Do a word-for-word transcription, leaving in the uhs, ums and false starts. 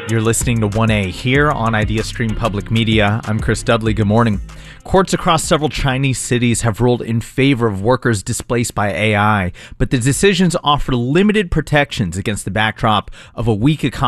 You're listening to one A here on IdeaStream Public Media. I'm Chris Dudley. Good morning. Courts across several Chinese cities have ruled in favor of workers displaced by A I, but the decisions offer limited protections against the backdrop of a weak economy